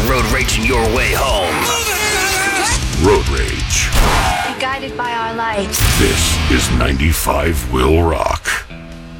road raging your way home. Road Rage. Be guided by our light. This is 95 Will Rock.